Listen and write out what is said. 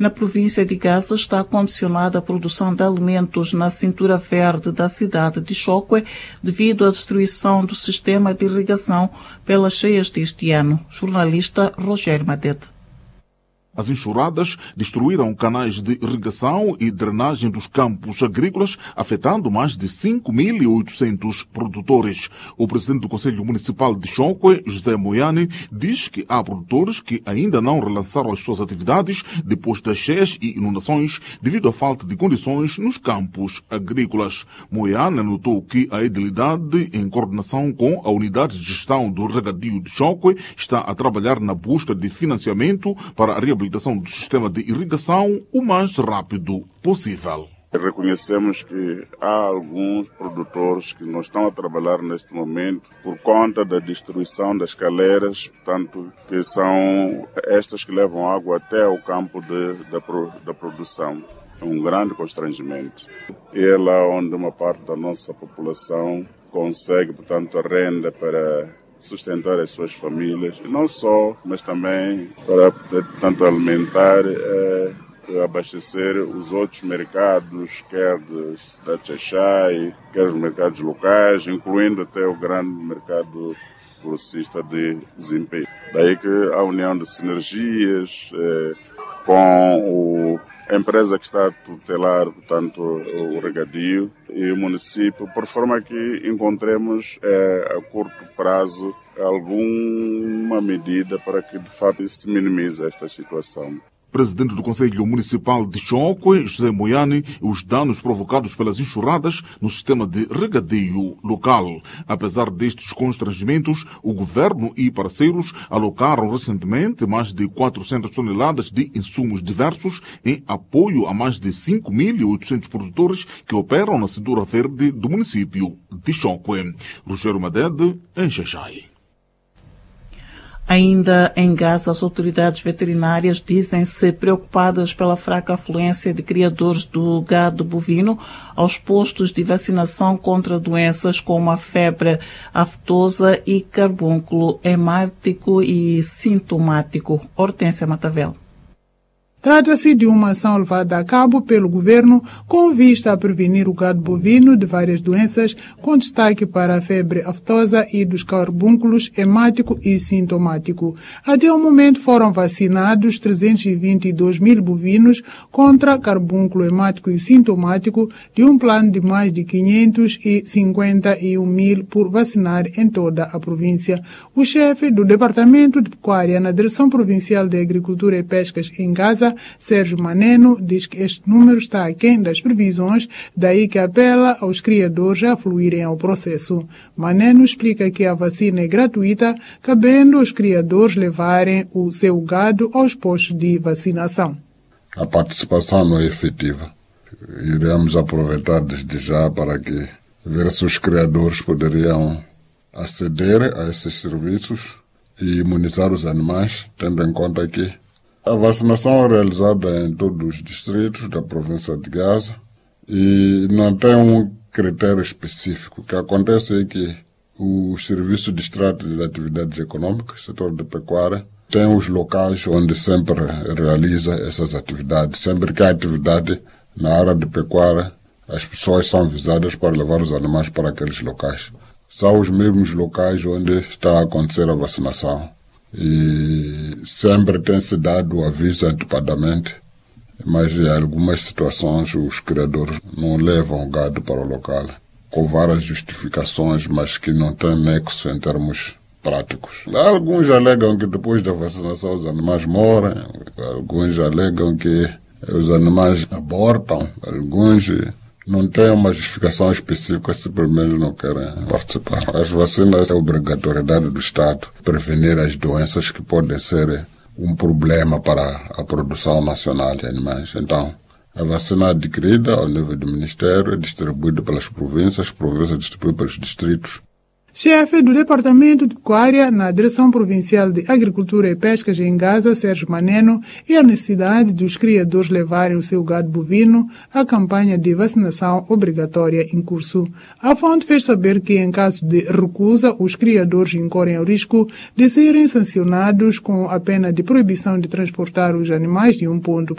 na província de Gaza está condicionada a produção de alimentos na cintura verde da cidade de Chokwe devido à destruição do sistema de irrigação pelas cheias deste ano. Jornalista Rogério Madete. As enxurradas destruíram canais de irrigação e drenagem dos campos agrícolas, afetando mais de 5.800 produtores. O presidente do Conselho Municipal de Chokwe, José Moiane, diz que há produtores que ainda não relançaram as suas atividades depois das cheias e inundações devido à falta de condições nos campos agrícolas. Moiane notou que a edilidade, em coordenação com a Unidade de Gestão do Regadio de Chokwe, está a trabalhar na busca de financiamento para a reabilitação do sistema de irrigação o mais rápido possível. Reconhecemos que há alguns produtores que não estão a trabalhar neste momento por conta da destruição das caleiras, portanto, que são estas que levam água até o campo da produção. É um grande constrangimento. E é lá onde uma parte da nossa população consegue, portanto, a renda para sustentar as suas famílias, não só, mas também para, tanto alimentar, abastecer os outros mercados, quer da Xaxai, quer os mercados locais, incluindo até o grande mercado grossista de Zimpe. Daí que a união de sinergias com a empresa que está a tutelar, portanto, o regadio e o município, por forma que encontremos a curto prazo alguma medida para que de fato se minimize esta situação. Presidente do Conselho Municipal de Chokwe, José Moiane, os danos provocados pelas enxurradas no sistema de regadio local. Apesar destes constrangimentos, o governo e parceiros alocaram recentemente mais de 400 toneladas de insumos diversos em apoio a mais de 5.800 produtores que operam na cintura verde do município de Chokwe. Rogério Madede, em Xaxai. Ainda em Gaza, as autoridades veterinárias dizem-se preocupadas pela fraca afluência de criadores do gado bovino aos postos de vacinação contra doenças como a febre aftosa e carbúnculo hemático e sintomático. Hortência Matavel. Trata-se de uma ação levada a cabo pelo governo com vista a prevenir o gado bovino de várias doenças, com destaque para a febre aftosa e dos carbúnculos hemático e sintomático. Até o momento foram vacinados 322 mil bovinos contra carbúnculo hemático e sintomático de um plano de mais de 551 mil por vacinar em toda a província. O chefe do Departamento de Pecuária na Direção Provincial de Agricultura e Pescas em Gaza, Sérgio Maneno, diz que este número está aquém das previsões, daí que apela aos criadores a fluírem ao processo. Maneno explica que a vacina é gratuita, cabendo aos criadores levarem o seu gado aos postos de vacinação. A participação não é efetiva. Iremos aproveitar desde já para ver se os criadores poderiam aceder a esses serviços e imunizar os animais, tendo em conta que a vacinação é realizada em todos os distritos da província de Gaza e não tem um critério específico. O que acontece é que o Serviço de Extrato de Atividades Econômicas, setor de pecuária, tem os locais onde sempre realiza essas atividades. Sempre que há atividade na área de pecuária, as pessoas são avisadas para levar os animais para aqueles locais. São os mesmos locais onde está a acontecer a vacinação. E sempre tem-se dado o aviso antecipadamente, mas em algumas situações os criadores não levam o gado para o local, com várias justificações, mas que não têm nexo em termos práticos. Alguns alegam que depois da vacinação os animais morrem, alguns alegam que os animais abortam, alguns não têm uma justificação específica, simplesmente não querem participar. As vacinas é obrigatoriedade do Estado prevenir as doenças que podem ser um problema para a produção nacional de animais. Então, a vacina adquirida ao nível do Ministério é distribuída pelas províncias distribuem pelos distritos. Chefe do Departamento de Pecuária na Direção Provincial de Agricultura e Pescas em Gaza, Sérgio Maneno, e a necessidade dos criadores levarem o seu gado bovino à campanha de vacinação obrigatória em curso. A fonte fez saber que, em caso de recusa, os criadores incorrem ao risco de serem sancionados com a pena de proibição de transportar os animais de um ponto